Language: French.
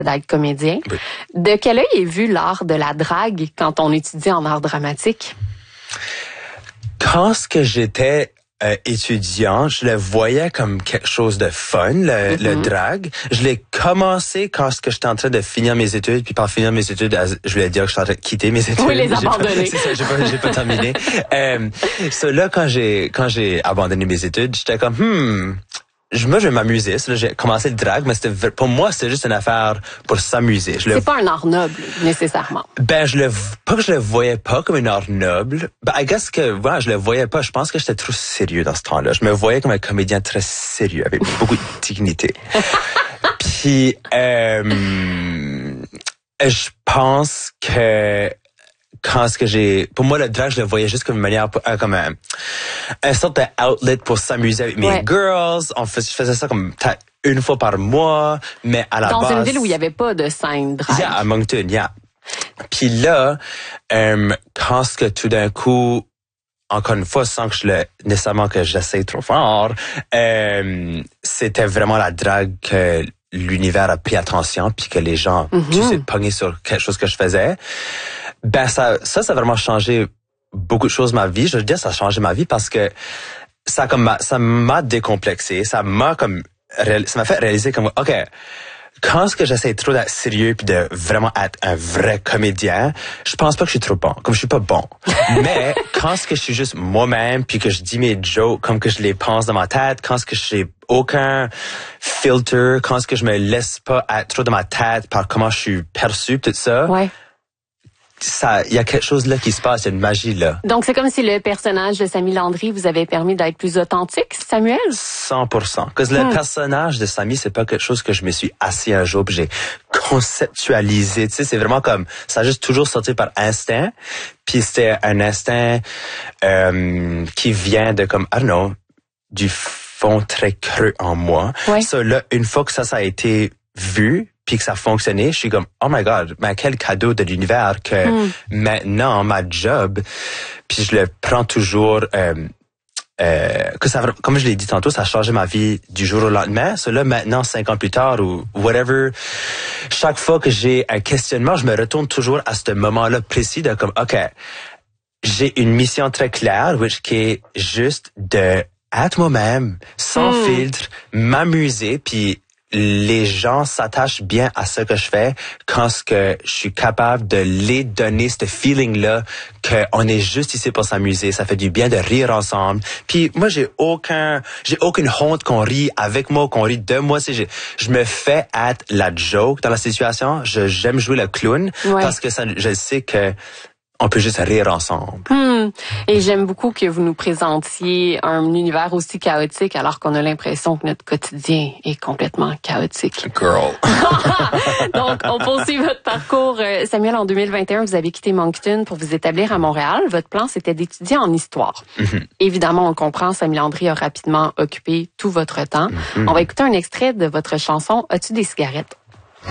d'être comédien. Oui. De quel œil est vu l'art de la drague quand on étudie en art dramatique? Quand j'étais étudiant, je le voyais comme quelque chose de fun, le drag. Je l'ai commencé quand j'étais en train de finir mes études, puis par finir mes études, je voulais dire que j'étais en train de quitter mes études. Oui, les abandonner. C'est ça, j'ai pas terminé. Là, quand j'ai abandonné mes études, j'étais comme, moi, je vais m'amuser. Là, j'ai commencé le drag, mais pour moi, c'était juste une affaire pour s'amuser. C'est pas un art noble, nécessairement. Ben, pas que je le voyais pas comme un art noble. Ben, I guess que, je le voyais pas. Je pense que j'étais trop sérieux dans ce temps-là. Je me voyais comme un comédien très sérieux, avec beaucoup de dignité. Puis, je pense que pour moi, le drag, je le voyais juste comme une manière, comme un sorte de outlet pour s'amuser avec mes girls. Je faisais ça comme une fois par mois, mais à la base. Dans une ville où il n'y avait pas de scène drag. Yeah, à Moncton, yeah. Puis là, quand tout d'un coup, encore une fois, sans que nécessairement que j'essaie trop fort, c'était vraiment la drague que l'univers a pris attention, puis que les gens, tu sais, pognaient sur quelque chose que je faisais. Ben, ça a vraiment changé beaucoup de choses dans ma vie. Je veux dire, ça a changé ma vie parce que ça m'a décomplexé. Ça m'a fait réaliser comme, OK, quand j'essaie trop d'être sérieux puis de vraiment être un vrai comédien, je pense pas que je suis trop bon. Comme je suis pas bon. Mais quand je suis juste moi-même puis que je dis mes jokes comme que je les pense dans ma tête, quand je n'ai aucun filter, quand je me laisse pas être trop dans ma tête par comment je suis perçu, tout ça. Ouais. Il y a quelque chose là qui se passe, il y a une magie là. Donc, c'est comme si le personnage de Samy Landry vous avait permis d'être plus authentique, Samuel? 100%. Parce que le personnage de Samy, c'est pas quelque chose que je me suis assis un jour puis j'ai conceptualisé. Tu sais, c'est vraiment comme, ça a juste toujours sorti par instinct. Puis c'était un instinct qui vient de comme, I don't know, du fond très creux en moi. Ouais. Ça, là, une fois que ça a été vu, puis que ça fonctionnait, je suis comme, oh my God, mais quel cadeau de l'univers que maintenant, ma job, puis je le prends toujours, que ça, comme je l'ai dit tantôt, ça a changé ma vie du jour au lendemain. Cela maintenant, 5 ans plus tard ou whatever, chaque fois que j'ai un questionnement, je me retourne toujours à ce moment-là précis de comme, OK, j'ai une mission très claire, qui est juste de être moi-même, sans filtre, m'amuser, puis les gens s'attachent bien à ce que je fais quand je suis capable de les donner ce feeling-là qu'on est juste ici pour s'amuser. Ça fait du bien de rire ensemble. Puis moi, j'ai aucune honte qu'on rit avec moi, qu'on rit de moi. Je me fais être la joke dans la situation. J'aime jouer le clown parce que je sais que on peut juste rire ensemble. Et j'aime beaucoup que vous nous présentiez un univers aussi chaotique alors qu'on a l'impression que notre quotidien est complètement chaotique. Girl. Donc, on poursuit votre parcours. Samuel, en 2021, vous avez quitté Moncton pour vous établir à Montréal. Votre plan, c'était d'étudier en histoire. Évidemment, on le comprend, Samy Landry a rapidement occupé tout votre temps. On va écouter un extrait de votre chanson « As-tu des cigarettes »